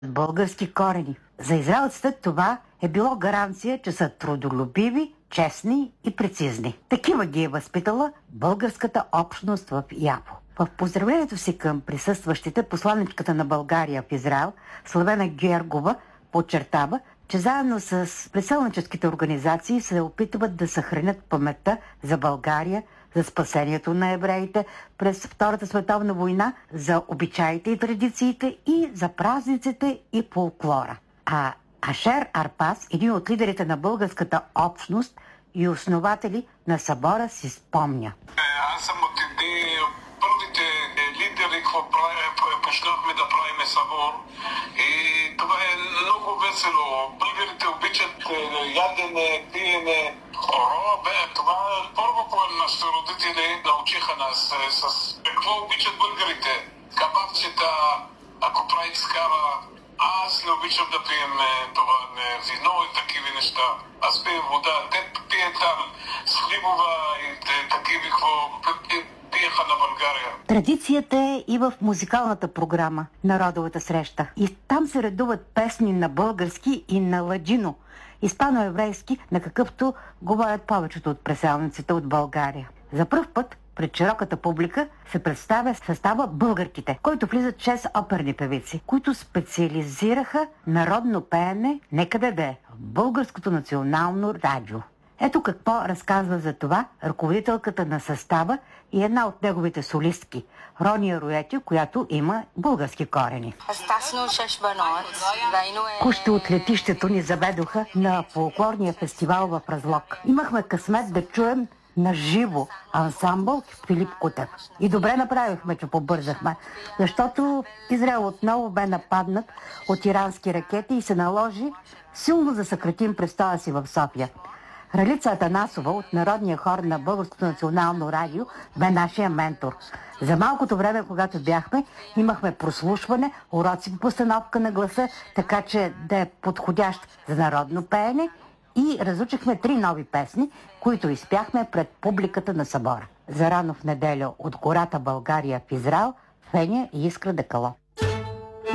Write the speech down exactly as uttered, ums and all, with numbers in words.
български корени. За израелците това е било гаранция, че са трудолюбиви, честни и прецизни. Такива ги е възпитала българската общност в Яфо. В поздравлението си към присъстващите, посланичката на България в Израел, Славена Гергова, подчертава, че заедно с преселническите организации се опитват да съхранят паметта за България, за спасението на евреите през Втората световна война, за обичаите и традициите и за празниците и фолклора. А Ашер Арпас, един от лидерите на българската общност и основатели на събора, си спомня. Аз съм от едни от първите лидери, какво почнахме да правим събор. И това е много весело. Българите обичат ядене, пиене, хоро. Това е първо, което нашите родители научиха нас. С какво обичат българите? Кабавчета, ако правят скара. Аз не обичам да пием това не, вино и такива неща. Аз пием вода. Те пият там с хлебова и такива, какво пиеха на България. Традицията е и в музикалната програма Народовата среща. И там се редуват песни на български и на ладжино, испано-еврейски, на какъвто говорят повечето от преселниците от България. За пръв път пред широката публика се представя състава Българките, който влизат шест оперни певици, които специализираха народно пеене некъде да е в Българското национално радио. Ето какво разказва за това ръководителката на състава и една от неговите солистки, Рония Руети, която има български корени. Кущи от летището ни заведоха на фолклорния фестивал в Разлог. Имахме късмет да чуем на живо ансамбъл Филип Кутев. И добре направихме, че побързахме, защото Израел отново бе нападнат от ирански ракети и се наложи силно да съкратим престоя си в София. Ралица Атанасова от Народния хор на Българското национално радио бе нашия ментор. За малкото време, когато бяхме, имахме прослушване, уроци по постановка на гласа, така че да е подходящ за народно пеене, и разучихме три нови песни, които изпяхме пред публиката на събора. За рано в неделя от гората България в Израел, Феня и Искра Декало.